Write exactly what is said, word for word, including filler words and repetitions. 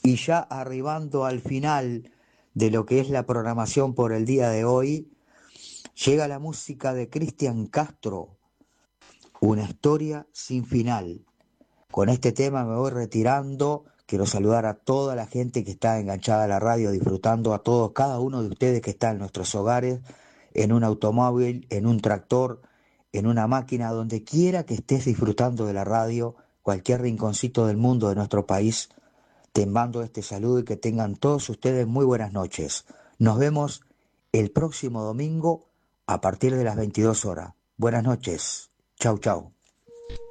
Y ya arribando al final de lo que es la programación por el día de hoy, llega la música de Cristian Castro, Una historia sin final. Con este tema me voy retirando. Quiero saludar a toda la gente que está enganchada a la radio, disfrutando, a todos, cada uno de ustedes que está en nuestros hogares, en un automóvil, en un tractor, en una máquina, donde quiera que estés disfrutando de la radio, cualquier rinconcito del mundo de nuestro país. Te mando este saludo y que tengan todos ustedes muy buenas noches. Nos vemos el próximo domingo a partir de las veintidós horas. Buenas noches. Chau, chau.